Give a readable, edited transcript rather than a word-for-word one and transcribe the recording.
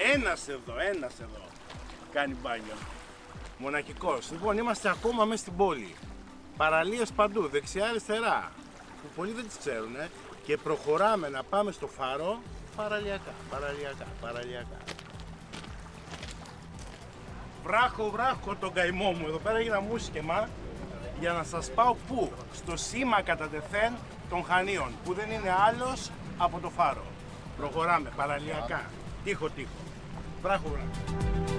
Ένας εδώ κάνει μπάνιο. Μοναχικός. Λοιπόν, είμαστε ακόμα μέσα στην πόλη. Παραλίες παντού, δεξιά-αριστερά. Που πολλοί δεν τις ξέρουν, Και προχωράμε να πάμε στο φάρο παραλιακά. Βράχω τον καημό μου. Εδώ πέρα έγινα μουσικεμα για να σας πάω πού? Στο σήμα κατά τεθέν των Χανίων, που δεν είναι άλλος από το φάρο. Προχωράμε παραλιακά, τείχο. Βράχο.